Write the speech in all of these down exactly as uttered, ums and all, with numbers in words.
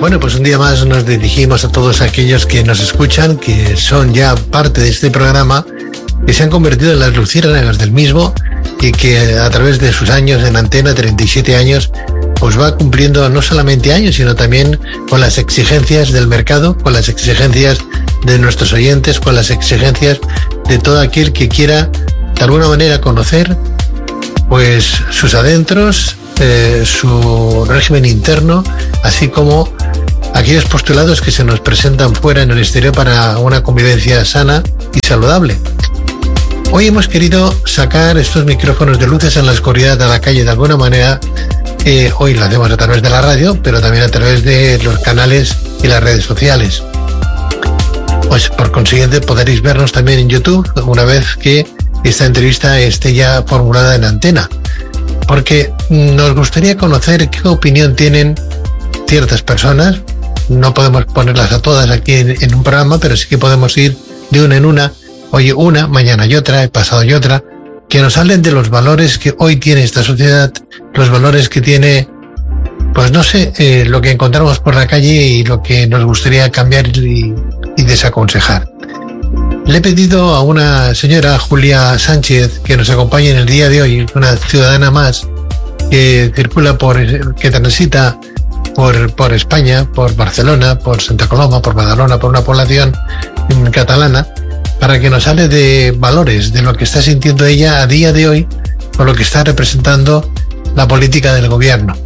Bueno, pues un día más nos dirigimos a todos aquellos que nos escuchan, que son ya parte de este programa, que se han convertido en las luciérnagas del mismo y que a través de sus años en antena, treinta y siete años, pues va cumpliendo no solamente años, sino también con las exigencias del mercado, con las exigencias de nuestros oyentes, con las exigencias de todo aquel que quiera de alguna manera conocer pues sus adentros, eh, su régimen interno, así como aquellos postulados que se nos presentan fuera en el exterior para una convivencia sana y saludable. Hoy hemos querido sacar estos micrófonos de luces en la oscuridad a la calle de alguna manera. Eh, hoy lo hacemos a través de la radio, pero también a través de los canales y las redes sociales. Pues por consiguiente podréis vernos también en YouTube una vez que esta entrevista esté ya formulada en antena, porque nos gustaría conocer qué opinión tienen ciertas personas. No podemos ponerlas a todas aquí en, en un programa, pero sí que podemos ir de una en una. Hoy una, mañana y otra, he pasado y otra, que nos hablen de los valores que hoy tiene esta sociedad, los valores que tiene, pues no sé, eh, lo que encontramos por la calle y lo que nos gustaría cambiar y, y desaconsejar. Le he pedido a una señora, Julia Sánchez, que nos acompañe en el día de hoy, una ciudadana más que circula por, que transita por, por España, por Barcelona, por Santa Coloma, por Badalona, por una población catalana, para que nos hable de valores, de lo que está sintiendo ella a día de hoy, con lo que está representando la política del gobierno.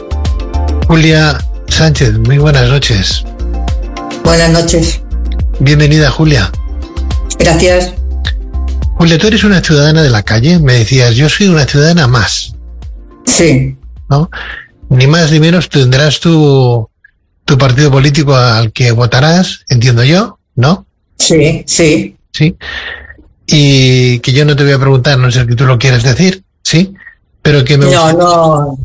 Julia Sánchez, muy buenas noches. Buenas noches. Bienvenida, Julia. Gracias. Julia, tú eres una ciudadana de la calle, me decías, yo soy una ciudadana más. Sí. ¿No? Ni más ni menos tendrás tu, tu partido político al que votarás, entiendo yo, ¿no? Sí, sí. Sí. Y que yo no te voy a preguntar, no sé si tú lo quieres decir, ¿sí? Pero que me No, no,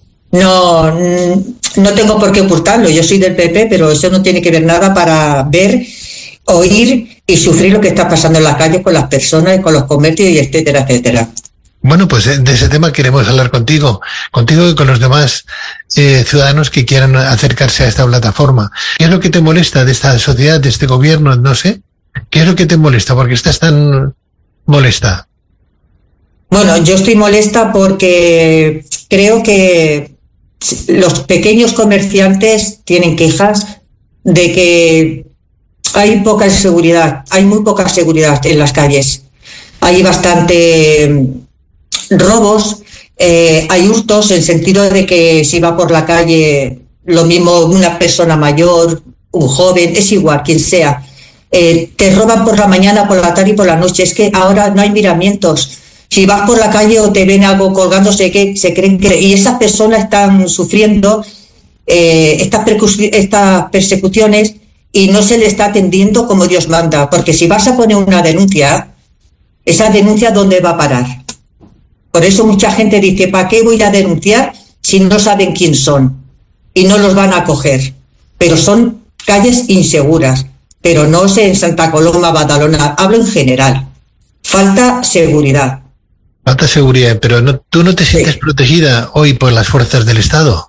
no, no tengo por qué ocultarlo. Yo soy del P P, pero eso no tiene que ver nada para ver, oír y sufrir lo que está pasando en las calles con las personas y con los comercios y etcétera, etcétera. Bueno, pues de ese tema queremos hablar contigo, contigo y con los demás eh, ciudadanos que quieran acercarse a esta plataforma. ¿Qué es lo que te molesta de esta sociedad, de este gobierno? No sé. ¿Qué es lo que te molesta? ¿Por qué estás tan molesta? Bueno, yo estoy molesta porque creo que los pequeños comerciantes tienen quejas de que hay poca seguridad, hay muy poca seguridad en las calles. Hay bastante robos, eh, hay hurtos, en el sentido de que si va por la calle, lo mismo una persona mayor, un joven, es igual, quien sea, eh, te roban por la mañana, por la tarde y por la noche. Es que ahora no hay miramientos. Si vas por la calle o te ven algo colgándose, que se creen que... Y esas personas están sufriendo eh, estas, percus- estas persecuciones y no se le está atendiendo como Dios manda, porque si vas a poner una denuncia, esa denuncia ¿dónde va a parar? Por eso mucha gente dice, ¿para qué voy a denunciar si no saben quién son? Y no los van a coger. Pero son calles inseguras, pero no sé en Santa Coloma, Badalona, hablo en general. Falta seguridad. Falta seguridad, pero no, ¿tú no te sientes sí. protegida hoy por las fuerzas del Estado?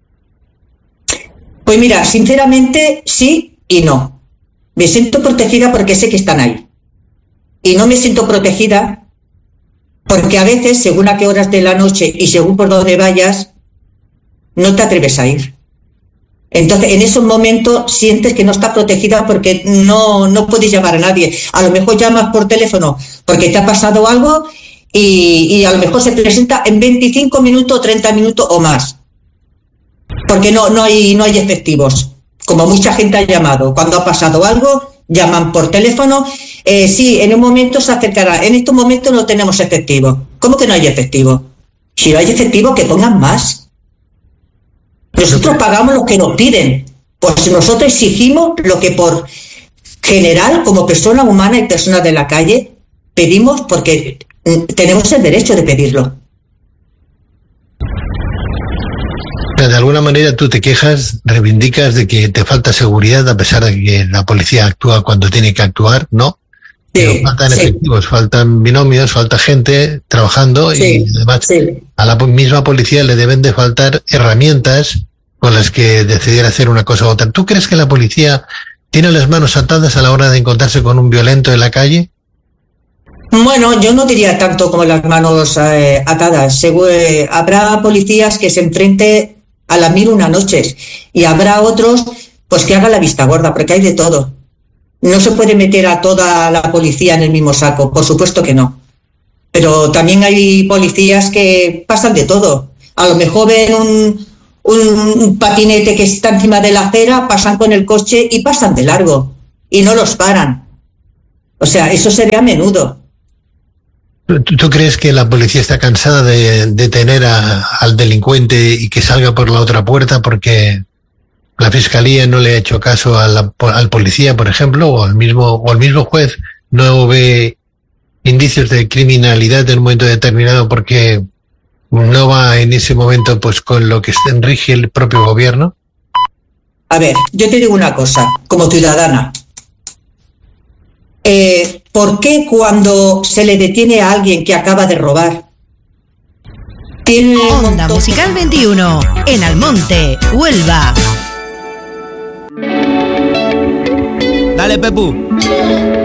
Pues mira, sinceramente sí y no. Me siento protegida porque sé que están ahí. Y no me siento protegida porque a veces, según a qué horas de la noche y según por dónde vayas, no te atreves a ir. Entonces, en esos momentos sientes que no estás protegida porque no, no puedes llamar a nadie. A lo mejor llamas por teléfono porque te ha pasado algo y, y a lo mejor se presenta en veinticinco minutos, treinta minutos o más. Porque no, no hay, no hay efectivos. Como mucha gente ha llamado. Cuando ha pasado algo, llaman por teléfono. Eh, sí, en un momento se acercará. En estos momentos no tenemos efectivo. ¿Cómo que no hay efectivo? Si no hay efectivo, que pongan más. Nosotros pagamos lo que nos piden. Pues nosotros exigimos lo que por general, como persona humana y personas de la calle, pedimos porque tenemos el derecho de pedirlo. De alguna manera tú te quejas, reivindicas de que te falta seguridad a pesar de que la policía actúa cuando tiene que actuar, ¿no? Sí, pero faltan sí. efectivos, faltan binomios, falta gente trabajando sí, y además sí. a la misma policía le deben de faltar herramientas con las que decidiera hacer una cosa u otra. ¿Tú crees que la policía tiene las manos atadas a la hora de encontrarse con un violento en la calle? Bueno, yo no diría tanto como las manos eh, atadas. Seguro, eh, habrá policías que se enfrenten a las mil una noches y habrá otros pues que hagan la vista gorda, porque hay de todo. No se puede meter a toda la policía en el mismo saco, por supuesto que no. Pero también hay policías que pasan de todo. A lo mejor ven un, un patinete que está encima de la acera, pasan con el coche y pasan de largo y no los paran. O sea, eso se ve a menudo. ¿Tú, tú crees que la policía está cansada de detener a, al delincuente y que salga por la otra puerta porque la fiscalía no le ha hecho caso a la, al policía, por ejemplo, o al mismo o al mismo juez no ve indicios de criminalidad en un momento determinado porque no va en ese momento pues con lo que rige el propio gobierno? A ver, yo te digo una cosa, como ciudadana. Eh, ¿Por qué cuando se le detiene a alguien que acaba de robar? Tiene Onda Musical veintiuno, en Almonte, Huelva. Dale, Pepu.